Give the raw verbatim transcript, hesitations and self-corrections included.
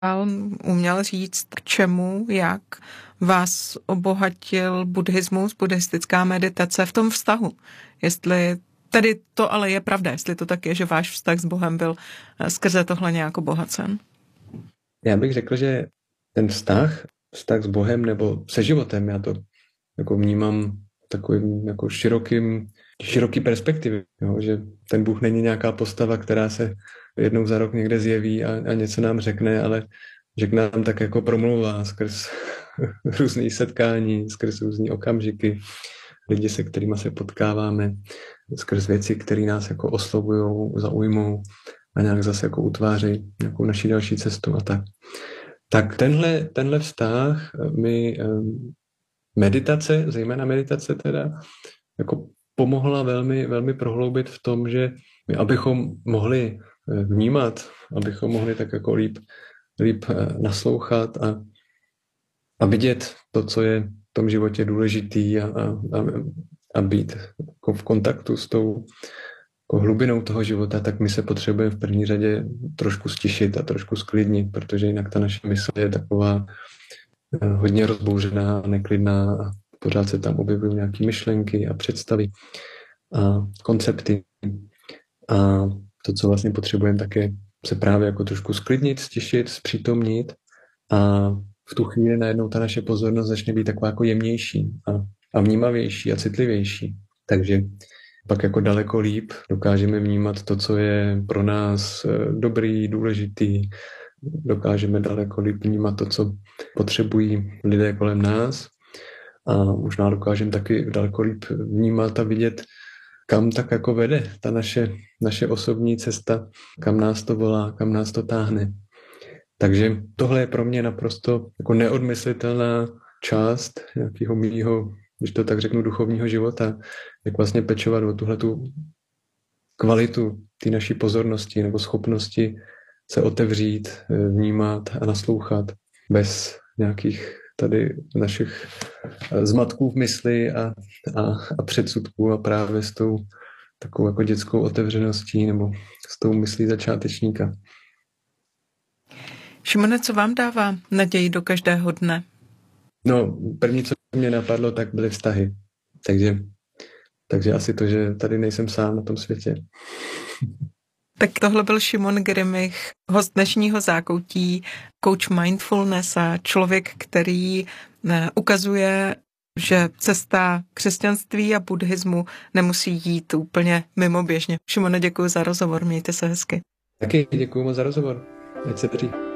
uměl říct, k čemu, jak vás obohatil buddhismus, buddhistická meditace v tom vztahu. Jestli tedy to ale je pravda, jestli to tak je, že váš vztah s Bohem byl skrze tohle nějak obohacen. Já bych řekl, že ten vztah, vztah s Bohem nebo se životem, já to jako vnímám takovým jako širokým, široký perspektivy, jo, že ten Bůh není nějaká postava, která se jednou za rok někde zjeví a, a něco nám řekne, ale že k nám tak jako promluvá skrz různý setkání, skrz různý okamžiky, lidi, se kterými se potkáváme, skrz věci, které nás jako oslovují, zaujmou a nějak zase jako utváří nějakou naší další cestu a tak. Tak tenhle, tenhle vztah mi meditace, zejména meditace teda, jako pomohla velmi, velmi prohloubit v tom, že my, abychom mohli vnímat, abychom mohli tak jako líp, líp naslouchat a, a vidět to, co je v tom životě důležitý a, a, a být jako v kontaktu s tou jako hlubinou toho života, tak my se potřebujeme v první řadě trošku stišit a trošku sklidnit, protože jinak ta naše mysl je taková hodně rozbouřená, neklidná a pořád se tam objevují nějaké myšlenky a představy a koncepty. A to, co vlastně potřebujeme, tak je se právě jako trošku sklidnit, stišit, zpřítomnit a v tu chvíli najednou ta naše pozornost začne být taková jako jemnější a, a vnímavější a citlivější. Takže pak jako daleko líp dokážeme vnímat to, co je pro nás dobrý, důležitý, dokážeme daleko líp vnímat to, co potřebují lidé kolem nás a možná dokážeme taky daleko líp vnímat a vidět, kam tak jako vede ta naše, naše osobní cesta, kam nás to volá, kam nás to táhne. Takže tohle je pro mě naprosto jako neodmyslitelná část nějakého mýho, když to tak řeknu, duchovního života, jak vlastně pečovat o tuhletu kvalitu té naší pozornosti nebo schopnosti se otevřít, vnímat a naslouchat bez nějakých tady našich zmatků v mysli a, a, a předsudků a právě s tou takovou jako dětskou otevřeností nebo s tou myslí začátečníka. Šimone, co vám dává naději do každého dne? No, první, co mě napadlo, tak byly vztahy. Takže, takže asi to, že tady nejsem sám na tom světě. Tak tohle byl Šimon Grimich, host dnešního Zákoutí, coach mindfulness a člověk, který ukazuje, že cesta křesťanství a buddhismu nemusí jít úplně mimoběžně. Šimone, děkuji za rozhovor, mějte se hezky. Taky děkuji moc za rozhovor. Ať se daří.